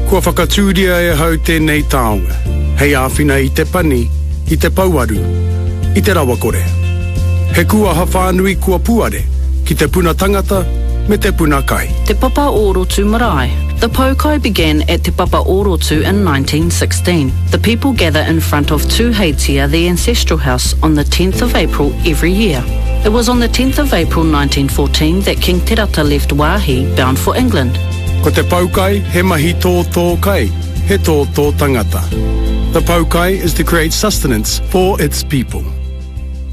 Kua whakatūria e hau tēnei taonga. Hei āwhina I te pani, I te pauaru, I te rawakore. He kua hawhanui kua puare, ki te puna tangata, me te puna kai. Te Papa Orotu Marae. The Paukai began at Te Papa Orotu in 1916. The people gather in front of Tuheitia, the ancestral house, on the 10th of April every year. It was on the 10th of April 1914 that King Te Rata left Wāhi bound for England. Ko te paukai, he mahi tō kai, he tō tangata. The paukai is to create sustenance for its people.